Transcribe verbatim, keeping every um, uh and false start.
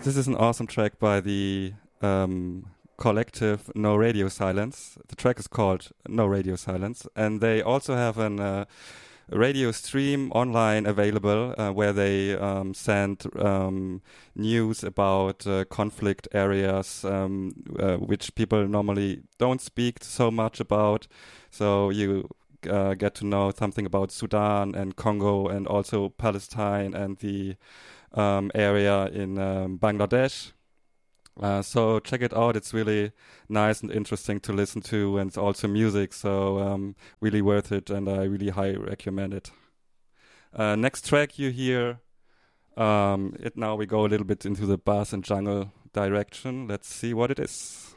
This is an awesome track by the um, collective No Radio Silence. The track is called No Radio Silence, and they also have an uh, radio stream online available uh, where they um, send um, news about uh, conflict areas um, uh, which people normally don't speak so much about. So you uh, get to know something about Sudan and Congo and also Palestine and the um, area in um, Bangladesh. Uh, so check it out. It's really nice and interesting to listen to, and it's also music, so um, really worth it, and I really highly recommend it. Uh, next track you hear, um, it now we go a little bit into the bass and jungle direction. Let's see what it is.